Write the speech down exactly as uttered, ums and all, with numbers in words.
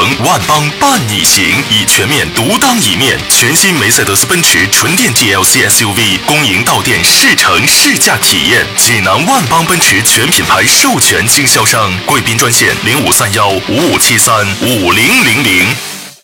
万邦伴你行，以全面独当一面。全新梅赛德斯奔驰纯电 D L C S U V 恭迎到店试乘试驾体验。济南万邦奔驰全品牌授权经销商，贵宾专线零五三幺五五七三五零零零。